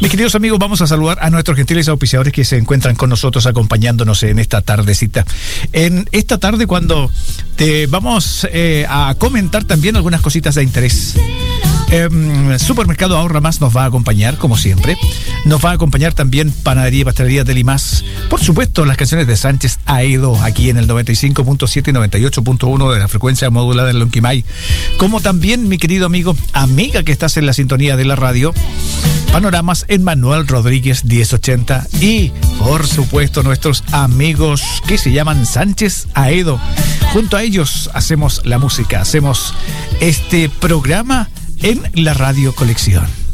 Mis queridos amigos, vamos a saludar a nuestros gentiles auspiciadores que se encuentran con nosotros acompañándonos en esta tardecita. En esta tarde, cuando te vamos a comentar también algunas cositas de interés. Supermercado Ahorra Más nos va a acompañar, como siempre. Nos va a acompañar también Panadería y Pastelería Deli Más. Por supuesto, las canciones de Sánchez Aedo, aquí en el 95.7 y 98.1 de la frecuencia modulada del Lonquimay. Como también, mi querido amigo, amiga que estás en la sintonía de la radio, Panoramas en Manuel Rodríguez 1080. Y, por supuesto, nuestros amigos que se llaman Sánchez Aedo. Junto a ellos hacemos la música, hacemos este programa en la Radio Colección.